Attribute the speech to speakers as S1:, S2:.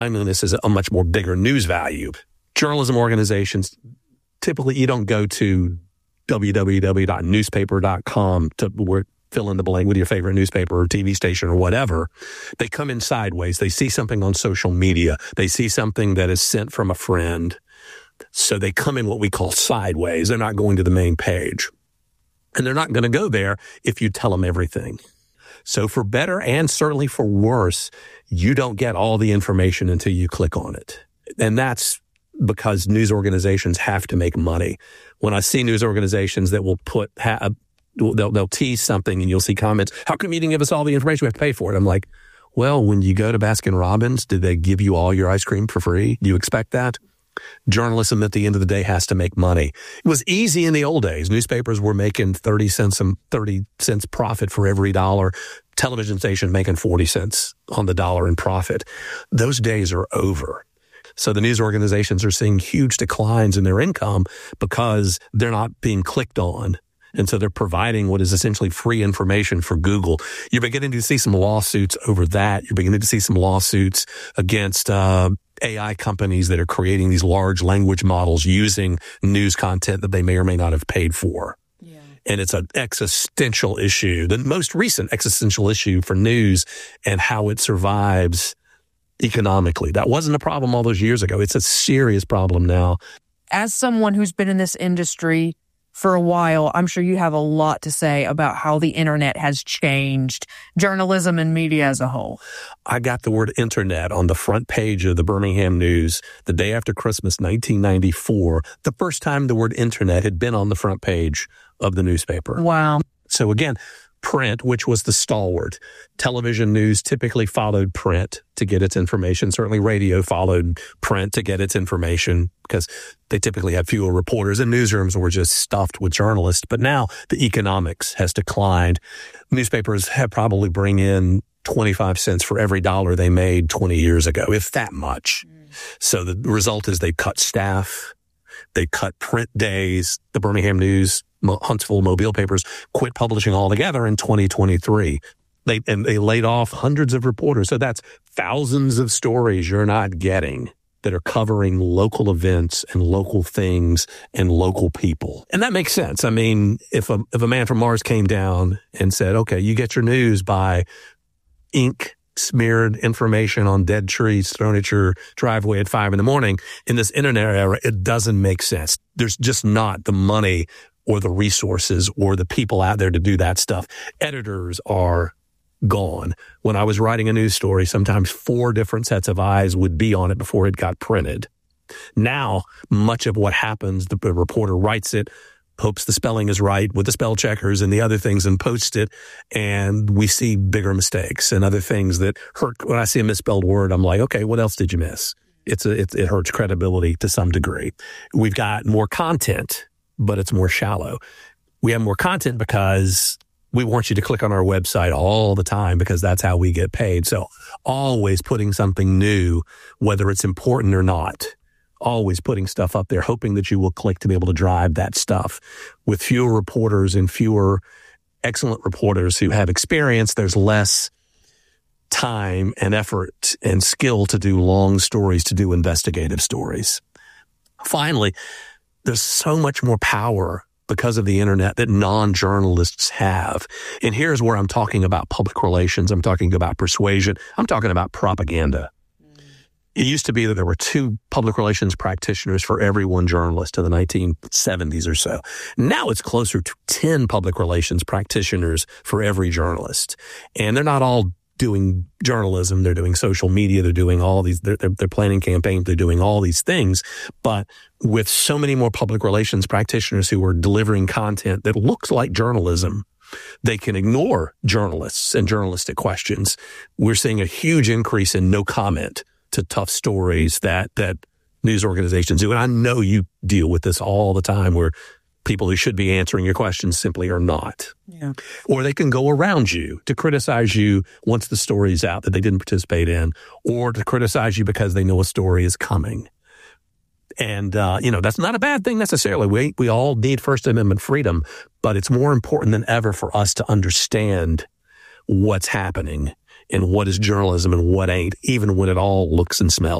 S1: Timeliness is a much more bigger news value. Journalism organizations, typically you don't go to www.newspaper.com to fill in the blank with your favorite newspaper or TV station or whatever. They come in sideways. They see something on social media. They see something that is sent from a friend. So they come in what we call sideways. They're not going to the main page. And they're not going to go there if you tell them everything. So for better and certainly for worse, you don't get all the information until you click on it. And that's because news organizations have to make money. When I see news organizations that will they'll tease something and you'll see comments, how come you didn't give us all the information? We have to pay for it. I'm like, well, when you go to Baskin Robbins, did they give you all your ice cream for free? Do you expect that? Journalism at the end of the day has to make money. It was easy in the old days. Newspapers were making 30 cents profit for every dollar. Television station making 40 cents on the dollar in profit. Those days are over. So the news organizations are seeing huge declines in their income because they're not being clicked on. And so they're providing what is essentially free information for Google. You're beginning to see some lawsuits over that. You're beginning to see some lawsuits against AI companies that are creating these large language models using news content that they may or may not have paid for. Yeah. And it's an existential issue, the most recent existential issue for news and how it survives economically. That wasn't a problem all those years ago. It's a serious problem now.
S2: As someone who's been in this industry for a while, I'm sure you have a lot to say about how the internet has changed journalism and media as a whole.
S1: I got the word internet on the front page of the Birmingham News the day after Christmas, 1994, the first time the word internet had been on the front page of the newspaper.
S2: Wow.
S1: So again, print, which was the stalwart. Television news typically followed print to get its information. Certainly radio followed print to get its information because they typically had fewer reporters and newsrooms were just stuffed with journalists. But now the economics has declined. Newspapers have probably bring in 25 cents for every dollar they made 20 years ago, if that much. So the result is they cut staff. They cut print days. The Birmingham News, Huntsville, Mobile papers quit publishing altogether in 2023. They laid off hundreds of reporters. So that's thousands of stories you're not getting that are covering local events and local things and local people. And that makes sense. I mean, if a man from Mars came down and said, okay, you get your news by ink smeared information on dead trees thrown at your driveway at 5 a.m. in this internet era, it doesn't make sense. There's just not the money or the resources or the people out there to do that stuff. Editors are gone. When I was writing a news story, sometimes 4 different sets of eyes would be on it before it got printed. Now, much of what happens, the reporter writes it, hopes the spelling is right with the spell checkers and the other things and posts it. And we see bigger mistakes and other things that hurt. When I see a misspelled word, I'm like, okay, what else did you miss? It hurts credibility to some degree. We've got more content, but it's more shallow. We have more content because we want you to click on our website all the time because that's how we get paid. So always putting something new, whether it's important or not, always putting stuff up there, hoping that you will click to be able to drive that stuff. With fewer reporters and fewer excellent reporters who have experience, there's less time and effort and skill to do long stories, to do investigative stories. Finally, there's so much more power because of the internet that non-journalists have. And here's where I'm talking about public relations. I'm talking about persuasion. I'm talking about propaganda. It used to be that there were 2 public relations practitioners for every 1 journalist in the 1970s or so. Now it's closer to 10 public relations practitioners for every journalist. And they're not all doing journalism. They're doing social media. They're doing all these, they're planning campaigns. They're doing all these things. But with so many more public relations practitioners who are delivering content that looks like journalism, they can ignore journalists and journalistic questions. We're seeing a huge increase in no comment to tough stories that news organizations do. And I know you deal with this all the time where people who should be answering your questions simply are not. Yeah. Or they can go around you to criticize you once the story's out that they didn't participate in, or to criticize you because they know a story is coming. And, that's not a bad thing necessarily. We all need First Amendment freedom, but it's more important than ever for us to understand what's happening in what is journalism and what ain't, even when it all looks and smells